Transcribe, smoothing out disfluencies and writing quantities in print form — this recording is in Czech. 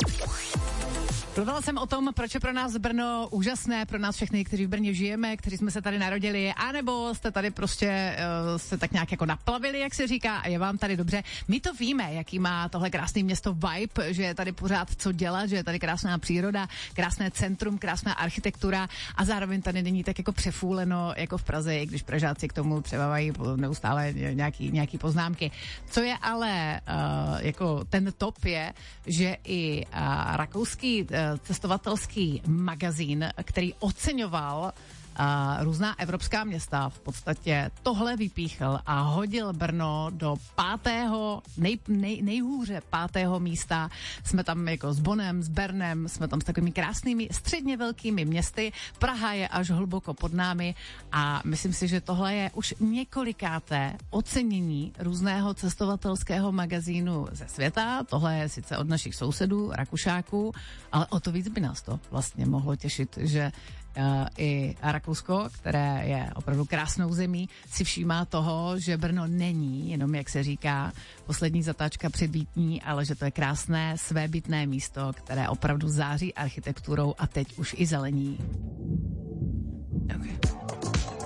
Mluvila jsem o tom, proč je pro nás Brno úžasné, pro nás všechny, kteří v Brně žijeme, kteří jsme se tady narodili, anebo jste tady prostě se tak nějak jako naplavili, jak se říká, a je vám tady dobře. My to víme, jaký má tohle krásné město vibe, že je tady pořád co dělat, že je tady krásná příroda, krásné centrum, krásná architektura a zároveň tady není tak jako přefůleno jako v Praze, i když Pražáci k tomu třeba mají neustále nějaký poznámky. Co je ale jako ten top je, že i rakouský cestovatelský magazín, který oceňoval různá evropská města, v podstatě tohle vypíchl a hodil Brno do nejhůře pátého místa. Jsme tam jako s Bonnem, s Bernem, jsme tam s takovými krásnými středně velkými městy. Praha je až hluboko pod námi a myslím si, že tohle je už několikáté ocenění různého cestovatelského magazínu ze světa. Tohle je sice od našich sousedů, Rakušáků, ale o to víc by nás to vlastně mohlo těšit, že i Rakousko, které je opravdu krásnou zemí, si všímá toho, že Brno není jenom, jak se říká, poslední zatáčka před Vítní, ale že to je krásné svébytné místo, které opravdu září architekturou a teď už i zelení.